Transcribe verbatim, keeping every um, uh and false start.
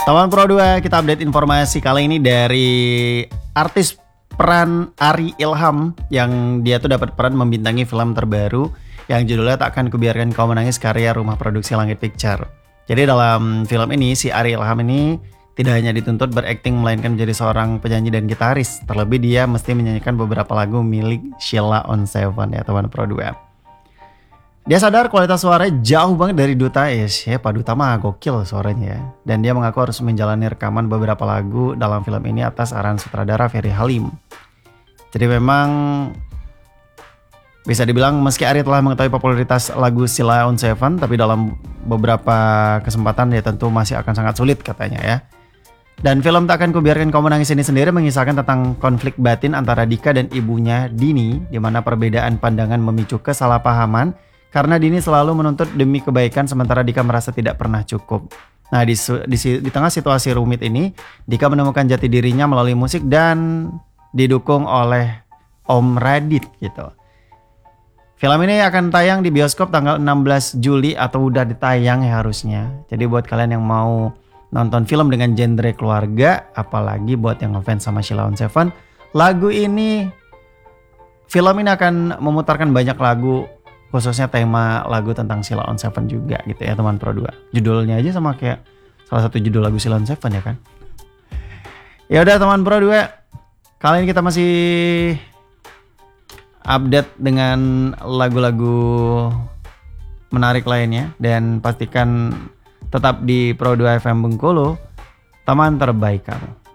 Teman Pro dua, kita update informasi kali ini dari artis peran Ari Ilham yang dia tuh dapat peran membintangi film terbaru yang judulnya Tak Akan Kubiarkan Kau Menangis karya rumah produksi Langit Picture. Jadi dalam film ini si Ari Ilham ini tidak hanya dituntut berakting melainkan menjadi seorang penyanyi dan gitaris. Terlebih dia mesti menyanyikan beberapa lagu milik Sheila on Seven ya teman Pro dua. Dia sadar kualitas suaranya jauh banget dari Duta Es ya, Pak Duta mah gokil suaranya ya. Dan dia mengaku harus menjalani rekaman beberapa lagu dalam film ini atas arahan sutradara Ferry Halim. Jadi memang bisa dibilang meski Ari telah mengetahui popularitas lagu Sheila on Seven, tapi dalam beberapa kesempatan dia tentu masih akan sangat sulit katanya ya. Dan film Tak Akan Kubiarkan Kau Menangis ini sendiri mengisahkan tentang konflik batin antara Dika dan ibunya Dini, di mana perbedaan pandangan memicu kesalahpahaman karena Dini selalu menuntut demi kebaikan sementara Dika merasa tidak pernah cukup. Nah di, di, di tengah situasi rumit ini, Dika menemukan jati dirinya melalui musik dan didukung oleh Om Radit gitu. Film ini akan tayang di bioskop tanggal enam belas Juli atau udah ditayang ya harusnya. Jadi buat kalian yang mau nonton film dengan genre keluarga, apalagi buat yang ngefans sama Sheila on Seven, lagu ini, film ini akan memutarkan banyak lagu, khususnya tema lagu tentang Sheila on Seven juga gitu ya teman Pro dua. Judulnya aja sama kayak salah satu judul lagu Sheila on Seven ya kan. Ya udah teman Pro dua, kali ini kita masih update dengan lagu-lagu menarik lainnya dan pastikan tetap di Pro dua F M Bengkulu, teman terbaik kamu.